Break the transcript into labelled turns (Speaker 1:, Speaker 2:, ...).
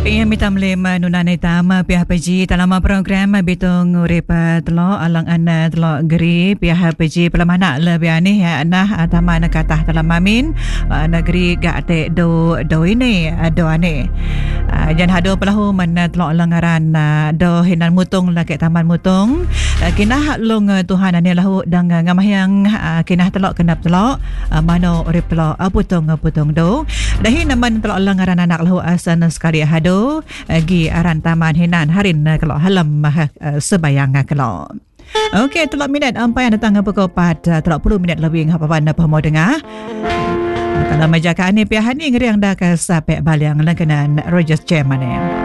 Speaker 1: Ia mitam lema nunanay tama PHPG dalam program bitong urip telo alang ana telo geri PHPG pelamana lebih ani ya nah tama na katah dalam mamin negeri gate do ini do ane jan hado pelahu man telo langaran do hinan mutung la ke taman mutung kinah long Tuhan ani lahu dang ngamahyang kinah telo kenap telo mano urip telo putong do dahi naman telo langaran anak lahu asan sekali hado gi aran taman hinan harin kalau halam sebayang kalau. Okey, telok minit ampai datang pukul 4 telok 10 minit lebih apa-apa mau dengar. Kalau majakan ni pihak ni ngeri yang dah ke sampai baliang langkanan Rogers Chairman ni.